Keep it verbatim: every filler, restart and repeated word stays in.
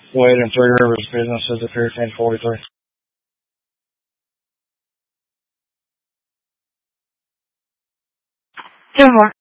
Wade and Three Rivers Businesses at Pier ten forty-three. Good morning.